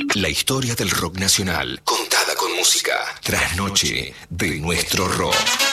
La historia del rock nacional, contada con música. Trasnoche de nuestro rock.